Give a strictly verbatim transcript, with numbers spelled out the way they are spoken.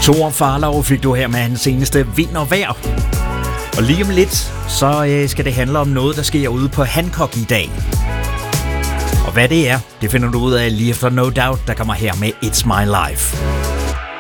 Thor Farlov fik du her med hans seneste Vind og Vejr. Og lige om lidt, så øh, skal det handle om noget, der sker ude på Hancock i dag. Og hvad det er, det finder du ud af lige efter No Doubt, der kommer her med It's My Life.